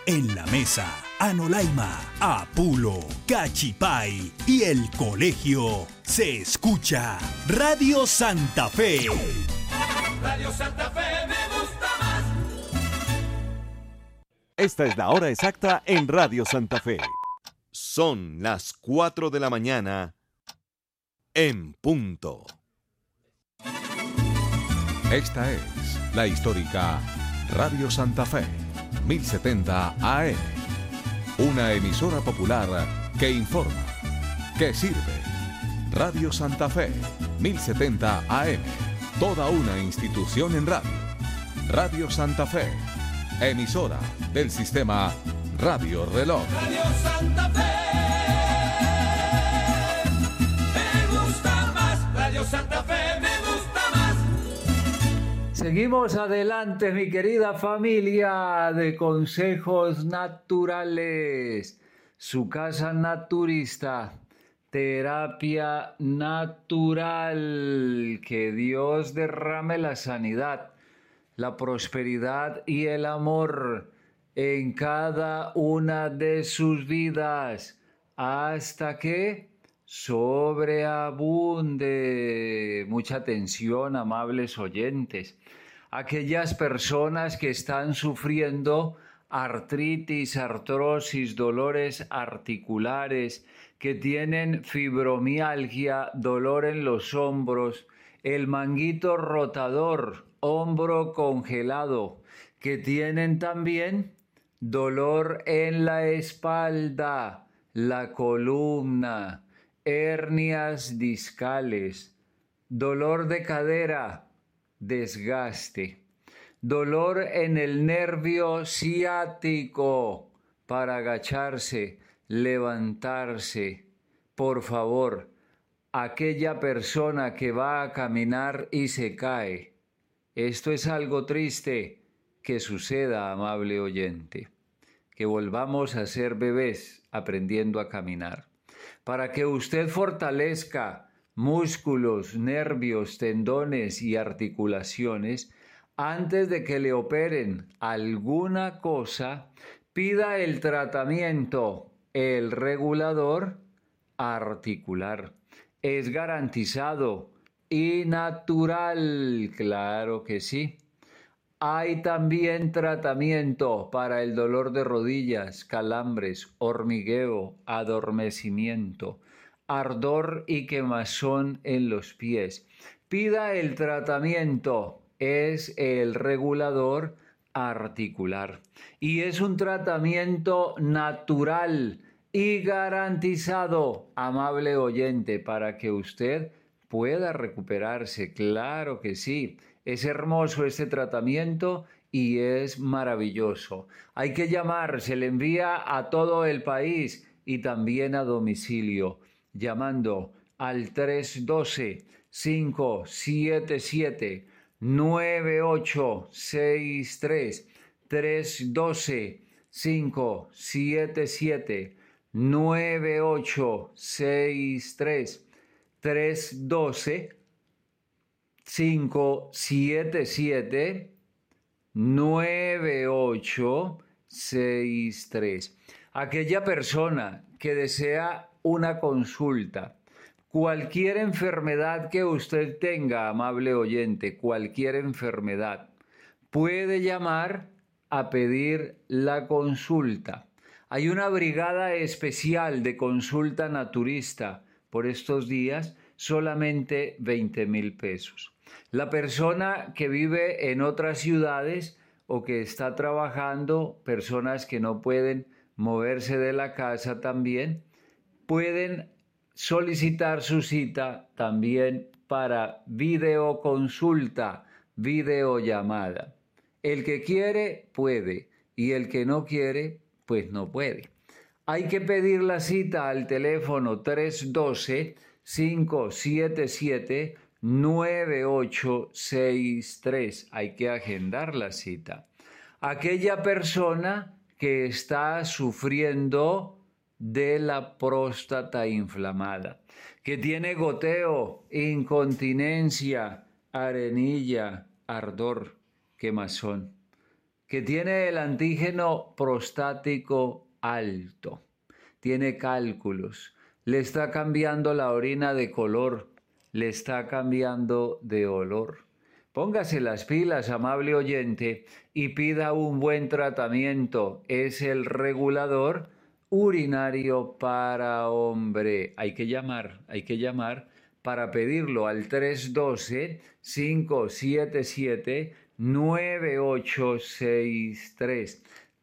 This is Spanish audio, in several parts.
En la mesa, Anolaima, Apulo, Cachipay y el colegio. Se escucha Radio Santa Fe. Radio Santa Fe me gusta más. Esta es la hora exacta en Radio Santa Fe. Son las 4 de la mañana en punto. Esta es la histórica Radio Santa Fe, 1070 AM. Una emisora popular que informa, que sirve. Radio Santa Fe, 1070 AM. Toda una institución en radio. Radio Santa Fe, emisora del sistema Radio Reloj. Radio Santa Fe me gusta más. Radio Santa Fe me gusta más. Seguimos adelante, mi querida familia de Consejos Naturales. Su casa naturista. Terapia natural. Que Dios derrame la sanidad, la prosperidad y el amor en cada una de sus vidas hasta que sobreabunde. Mucha atención, amables oyentes. Aquellas personas que están sufriendo artritis, artrosis, dolores articulares, que tienen fibromialgia, dolor en los hombros, el manguito rotador, hombro congelado, que tienen también dolor en la espalda, la columna, hernias discales, dolor de cadera, desgaste, dolor en el nervio ciático para agacharse, levantarse. Por favor, aquella persona que va a caminar y se cae. Esto es algo triste que suceda, amable oyente. Que volvamos a ser bebés aprendiendo a caminar. Para que usted fortalezca músculos, nervios, tendones y articulaciones, antes de que le operen alguna cosa, pida el tratamiento, el regulador articular. Es garantizado y natural, claro que sí. Hay también tratamiento para el dolor de rodillas, calambres, hormigueo, adormecimiento, ardor y quemazón en los pies. Pida el tratamiento, es el regulador articular. Y es un tratamiento natural y garantizado, amable oyente, para que usted pueda recuperarse. Claro que sí. Es hermoso este tratamiento y es maravilloso. Hay que llamar, se le envía a todo el país y también a domicilio, llamando al 312-577-9863, 312-577-9863, 312-577-9863. Aquella persona que desea una consulta, cualquier enfermedad que usted tenga, amable oyente, cualquier enfermedad, puede llamar a pedir la consulta. Hay una brigada especial de consulta naturista por estos días, solamente 20,000 pesos. La persona que vive en otras ciudades o que está trabajando, personas que no pueden moverse de la casa también, pueden solicitar su cita también para videoconsulta, videollamada. El que quiere puede y el que no quiere pues no puede. Hay que pedir la cita al teléfono 312-577-9863. Hay que agendar la cita. Aquella persona que está sufriendo de la próstata inflamada, que tiene goteo, incontinencia, arenilla, ardor, quemazón. que tiene el antígeno prostático alto, tiene cálculos, le está cambiando la orina de color, le está cambiando de olor. Póngase las pilas, amable oyente, y pida un buen tratamiento. Es el regulador urinario para hombre. Hay que llamar para pedirlo al 312-577-9863.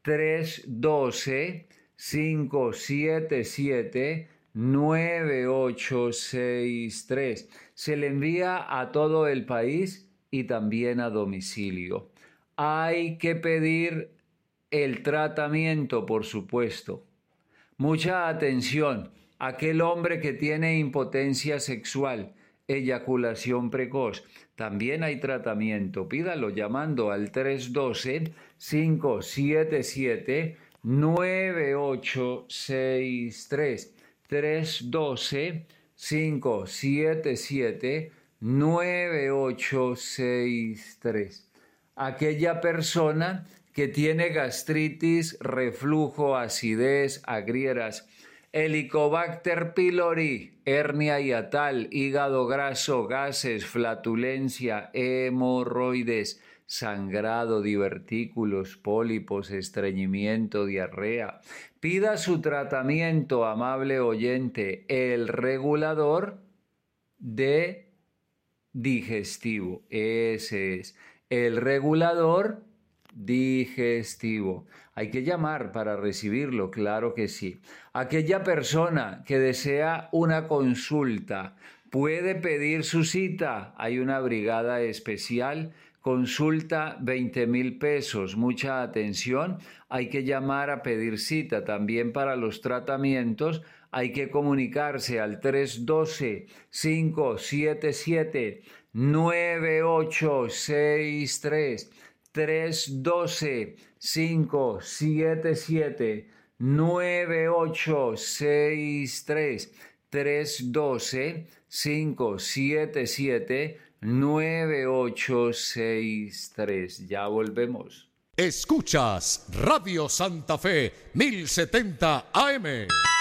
312-577-9863. Se le envía a todo el país y también a domicilio. Hay que pedir el tratamiento, por supuesto. Mucha atención. Aquel hombre que tiene impotencia sexual, eyaculación precoz, también hay tratamiento. Pídalo llamando al 312-577-9863. 312-577-9863. Aquella persona que tiene gastritis, reflujo, acidez, agrieras, Helicobacter pylori, hernia hiatal, hígado graso, gases, flatulencia, hemorroides, sangrado, divertículos, pólipos, estreñimiento, diarrea. Pida su tratamiento, amable oyente, el regulador de digestivo. Ese es, el regulador digestivo. Hay que llamar para recibirlo, claro que sí. Aquella persona que desea una consulta puede pedir su cita. Hay una brigada especial, consulta 20,000 pesos. Mucha atención, hay que llamar a pedir cita. También para los tratamientos hay que comunicarse al 312-577-9863. 312-577-9863. 312-577-9863. Ya volvemos. Escuchas Radio Santa Fe 1070 AM.